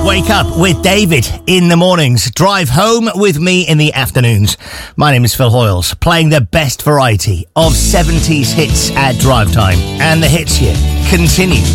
Wake up with David in the mornings. Drive home with me in the afternoons. My name is Phil Hoyles, playing the best variety of 70s hits at drive time. And the hits here continue.